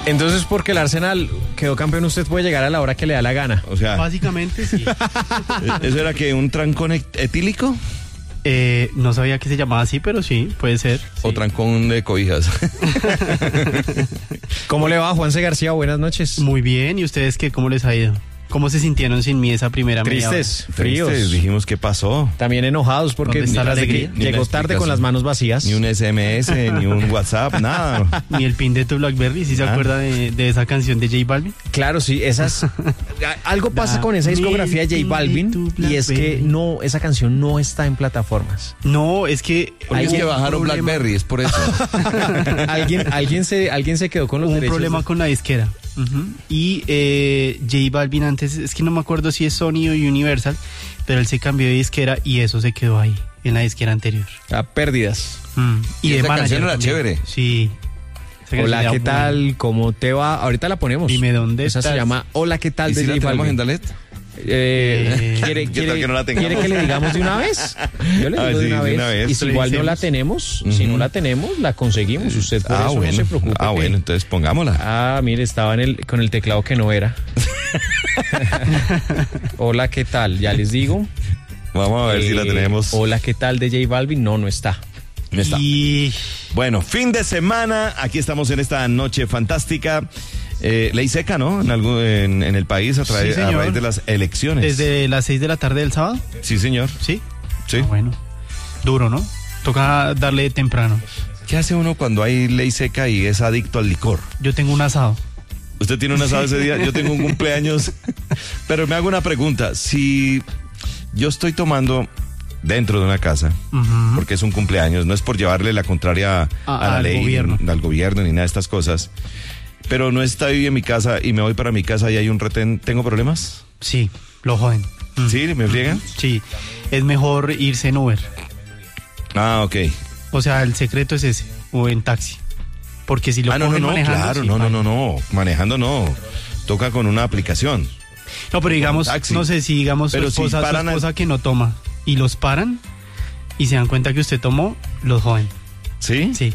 Entonces, porque el Arsenal quedó campeón, usted puede llegar a la hora que le da la gana. O sea, Básicamente sí. ¿eso era que un trancón etílico? No sabía que se llamaba así, pero sí, puede ser. O Sí. trancón de cobijas. ¿Cómo le va, Juanse García? Buenas noches. Muy bien, ¿y ustedes qué? ¿Cómo les ha ido? ¿Cómo se sintieron sin mí esa primera media hora? Tristes, fríos. Tristes, dijimos, ¿qué pasó? También enojados porque ¿Dónde está la alegría? Ni una llegó tarde con explicación. las manos vacías. Ni un SMS, ni un WhatsApp, nada. Ni el pin de tu BlackBerry, ¿sí se Ah. acuerda de esa canción de J Balvin? Claro, sí, algo pasa con esa discografía de J Balvin y es que no, esa canción no está en plataformas. No, es que... Porque es que bajaron BlackBerry, es por eso. alguien se quedó con los Hubo un derechos. problema con la disquera. Ujú. Y J Balvin antes, es que no me acuerdo si es Sony o Universal, pero él se cambió de disquera y eso se quedó ahí, en la disquera anterior. A pérdidas. Y de esa manager canción era también. chévere. Sí. Esa Hola, canción ¿qué era tal? buena. ¿Cómo te va? Ahorita la ponemos. Dime dónde Esa se estás. llama Hola, ¿qué tal? ¿Y de si la J tenemos Balvin. en Dalet? ¿Quiere ¿Qué tal que no la tengamos? ¿Quiere que le digamos de una vez? Yo le Ah, digo sí, de una de vez. una vez. Y si igual no la tenemos, si no la tenemos, la conseguimos. Usted por eso bueno. no se preocupe. Bueno, entonces pongámosla. Ah, mire, estaba con el teclado que no era. Hola, ¿qué tal? Ya les digo. Vamos a ver si la tenemos. Hola, ¿qué tal? De J Balvin. No está. No está. Y Bueno, fin de semana. Aquí estamos en esta noche fantástica. Ley seca, ¿no? En el país a Sí, raíz señor. de las elecciones. desde las 6 de la tarde del sábado, Sí, señor. ¿sí? Sí. Ah, bueno, duro, ¿no? Toca darle temprano. ¿Qué hace uno cuando hay ley seca y es adicto al licor? Yo tengo un asado. Usted tiene un asado ese día, yo tengo un cumpleaños. Pero me hago una pregunta. Si yo estoy tomando dentro de una casa, Ujú. porque es un cumpleaños, no es por llevarle la contraria a la Al ley, gobierno. al gobierno ni nada de estas cosas, pero no estoy en mi casa y me voy para mi casa y hay un retén, ¿tengo problemas? Sí, lo joden. ¿Sí? ¿Me friegan? Sí, es mejor irse en Uber. Ah, ok. O sea, el secreto es ese, o en taxi. Porque si lo No, cogen manejando, claro, sí, no, manejando no, toca con una aplicación. No, pero digamos, Taxi. no sé si digamos Pero su si paran esposa que no toma y los paran y se dan cuenta que usted tomó, los joden. ¿Sí? Sí.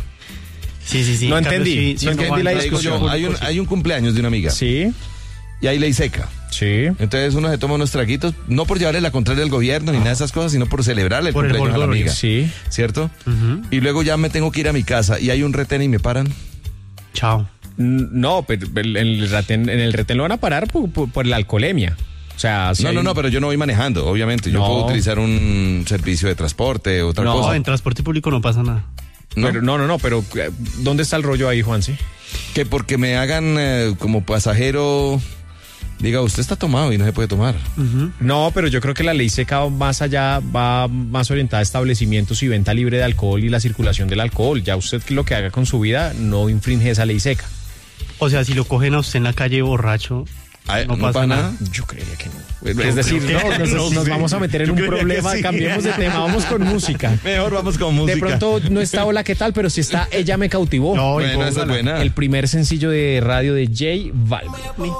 Sí. No En cambio, entendí, si no no entendí la van- Le digo yo, discusión. hay un cumpleaños de una amiga Sí, y hay ley seca. sí. Entonces uno se toma unos traguitos, no por llevarle la contraria al gobierno ni nada de esas cosas, sino por celebrarle el Por el cumpleaños a la jolgorio, amiga. Sí. ¿Cierto? Ujú. Y luego ya me tengo que ir a mi casa y hay un retén y me paran. Chao. No, pero en el retén lo van a parar por la alcoholemia. O sea, si hay- No, pero yo no voy manejando, obviamente. Yo No. puedo utilizar un servicio de transporte, otra No, No, cosa. en transporte público no pasa nada. ¿No? Pero, no, pero ¿dónde está el rollo ahí, Juanse? Que porque me hagan como pasajero, diga, usted está tomado y no se puede tomar. Ujú. No, pero yo creo que la ley seca va más allá, va más orientada a establecimientos y venta libre de alcohol y la circulación del alcohol. Ya usted lo que haga con su vida no infringe esa ley seca. O sea, si lo cogen a usted en la calle borracho, Ay, no pasa nada. Yo creería que no. Es decir, nos vamos a meter en un problema, cambiemos de tema, vamos con música. Mejor vamos con música. De pronto no está Hola, ¿qué tal? Pero si está Ella me cautivó. No, Bueno, esa es póngala. buena. El primer sencillo de radio de J Balvin.